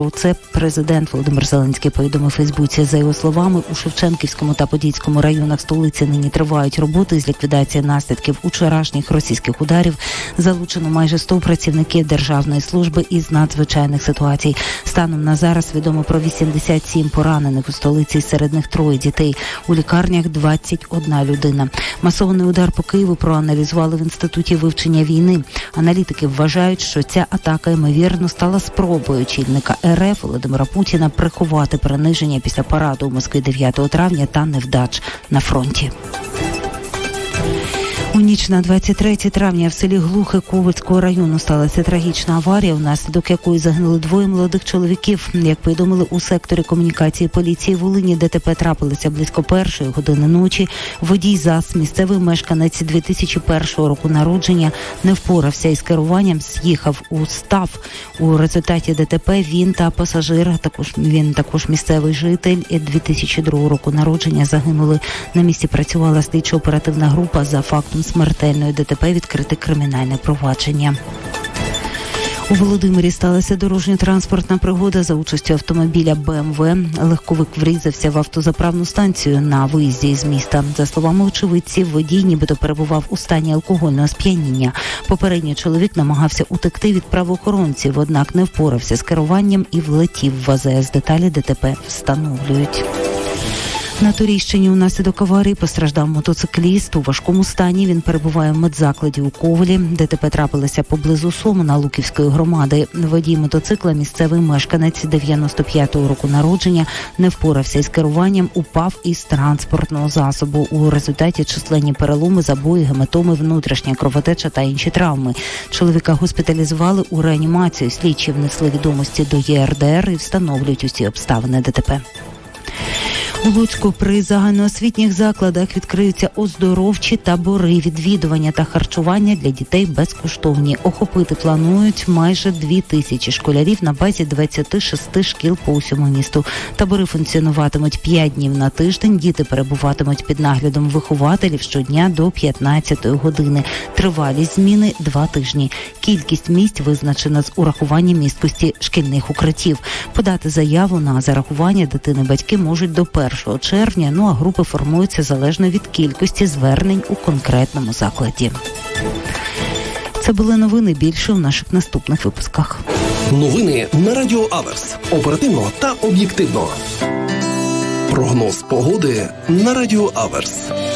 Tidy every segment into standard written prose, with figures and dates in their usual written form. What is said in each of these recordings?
Це президент Володимир Зеленський повідомив у Фейсбуці. За його словами, у Шевченківському та Подільському районах столиці нині тривають роботи з ліквідації наслідків вчорашніх російських ударів. Залучено майже 100 працівників Державної служби із надзвичайних ситуацій. Станом на зараз відомо про 87 поранених у столиці, серед них 3 дітей. У лікарнях 21 людина. Масований удар по Києву проаналізували в Інституті вивчення війни. Аналітики вважають, що ця атака, ймовірно, стала спробою очільника РФ Володимира Путіна приховати приниження після параду у Москві 9 травня та невдач на фронті. У ніч на 23 травня в селі Глухе Ковельського району сталася трагічна аварія, внаслідок якої загинули 2 молодих чоловіків. Як повідомили у секторі комунікації поліції Волині, ДТП трапилося близько 1-ї години ночі. Водій ЗАЗ, місцевий мешканець 2001 року народження, не впорався із керуванням, з'їхав у став. У результаті ДТП він та пасажир, також місцевий житель 2002 року народження, загинули. На місці працювала слідчо-оперативна група. За фактом смертельної ДТП відкрите кримінальне провадження. У Володимирі сталася дорожньо-транспортна пригода за участю автомобіля БМВ. Легковик врізався в автозаправну станцію на виїзді з міста. За словами очевидців, водій нібито перебував у стані алкогольного сп'яніння. Попередньо чоловік намагався утекти від правоохоронців, однак не впорався з керуванням і влетів в АЗС. Деталі ДТП встановлюють. На Турійщині унаслідок аварії постраждав мотоцикліст. У важкому стані він перебуває в медзакладі у Ковелі. ДТП трапилося поблизу Сомона Луківської громади. Водій мотоцикла, місцевий мешканець 95-го року народження, не впорався із керуванням, упав із транспортного засобу. У результаті численні переломи, забої, гематоми, внутрішня кровотеча та інші травми. Чоловіка госпіталізували у реанімацію. Слідчі внесли відомості до ЄРДР і встановлюють усі обставини ДТП. У Луцьку при загальноосвітніх закладах відкриються оздоровчі табори, відвідування та харчування для дітей безкоштовні. Охопити планують майже 2000 школярів на базі 26 шкіл по усьому місту. Табори функціонуватимуть 5 днів на тиждень. Діти перебуватимуть під наглядом вихователів щодня до 15-ї години. Тривалість зміни – 2 тижні. Кількість місць визначена з урахуванням місткості шкільних укриттів. Подати заяву на зарахування дитини батьки можуть до 1 червня, а групи формуються залежно від кількості звернень у конкретному закладі. Це були новини, більше у наших наступних випусках. Новини на Радіо Аверс. Оперативно та об'єктивно. Прогноз погоди на Радіо Аверс.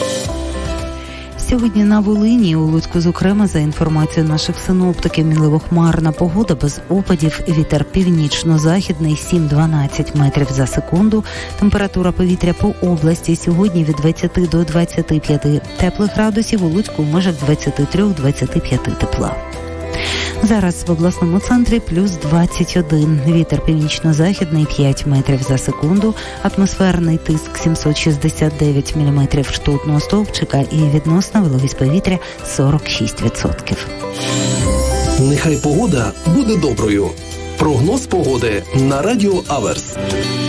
Сьогодні на Волині і у Луцьку, зокрема, за інформацією наших синоптиків, мінливо-хмарна погода без опадів, вітер північно-західний 7-12 метрів за секунду. Температура повітря по області сьогодні від 20 до 25 теплих градусів, у Луцьку в межах 23-25 тепла. Зараз в обласному центрі плюс 21. Вітер північно-західний 5 метрів за секунду. Атмосферний тиск 769 міліметрів ртутного стовпчика і відносна вологість повітря 46%. Нехай погода буде доброю. Прогноз погоди на Радіо Аверс.